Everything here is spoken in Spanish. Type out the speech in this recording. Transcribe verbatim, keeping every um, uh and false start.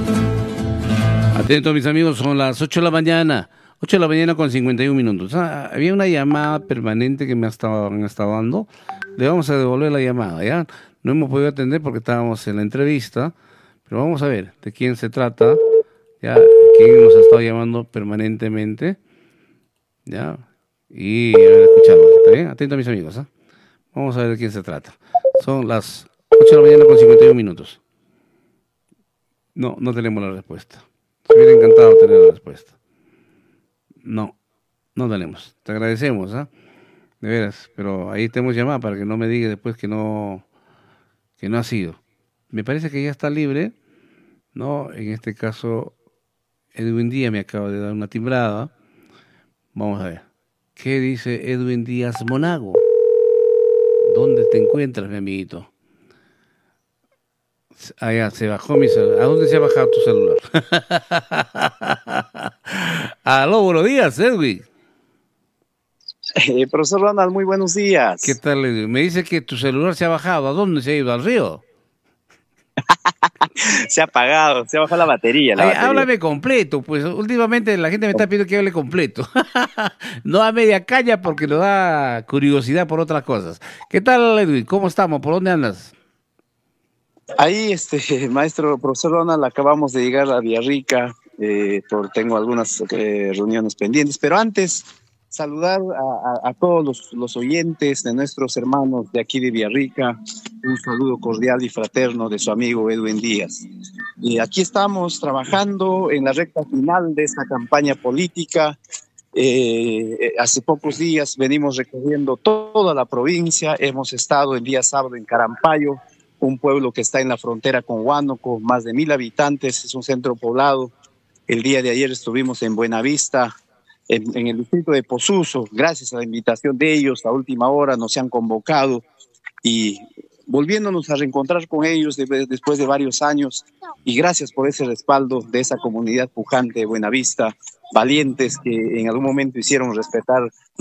Atentos mis amigos, son las ocho de la mañana, ocho de la mañana con cincuenta y un minutos. Ah, había una llamada permanente que me ha estado, me ha estado dando. Le vamos a devolver la llamada, ¿ya? No hemos podido atender porque estábamos en la entrevista, pero vamos a ver de quién se trata, ¿ya? ¿Quién nos ha estado llamando permanentemente? ¿Ya? Y a ver, escucharlo, ¿está bien? Atentos mis amigos, ¿ah? Vamos a ver de quién se trata. Son las ocho de la mañana con cincuenta y un minutos. No, no tenemos la respuesta. Me hubiera encantado tener la respuesta. No, no tenemos. Te agradecemos, ¿ah? De veras, pero ahí te hemos llamado para que no me diga después que no, que no ha sido. Me parece que ya está libre, ¿no? En este caso, Edwin Díaz me acaba de dar una timbrada. Vamos a ver. ¿Qué dice Edwin Díaz Monago? ¿Dónde te encuentras, mi amiguito? Ah, ya, se bajó mi celular. ¿A dónde se ha bajado tu celular? Aló, buenos días, Edwin. Eh, profesor Ronald, muy buenos ¿Qué días. tal, Edwin? Me dice que tu celular se ha bajado. ¿A dónde se ha ido? ¿Al río? Se ha apagado, se ha bajado la batería, la Ay, batería. háblame completo, pues últimamente la gente me está pidiendo que hable completo. No a media caña porque nos da curiosidad por otras cosas. ¿Qué tal, Edwin? ¿Cómo estamos? ¿Por dónde andas? Ahí, este, maestro, profesor Ronald, acabamos de llegar a Villarrica, eh, por, tengo algunas eh, reuniones pendientes, pero antes saludar a, a, a todos los, los oyentes de nuestros hermanos de aquí de Villarrica, un saludo cordial y fraterno de su amigo Edwin Díaz. Y aquí estamos trabajando en la recta final de esta campaña política. Eh, hace pocos días venimos recorriendo toda la provincia, hemos estado el día sábado en Carampayo, un pueblo que está en la frontera con Huánuco, más de mil habitantes, es un centro poblado. El día de ayer estuvimos en Buenavista, en, en el distrito de Posuso, gracias a la invitación de ellos, a última hora nos han convocado y volviéndonos a reencontrar con ellos de, después de varios años, y gracias por ese respaldo de esa comunidad pujante de Buenavista, valientes que en algún momento hicieron respetar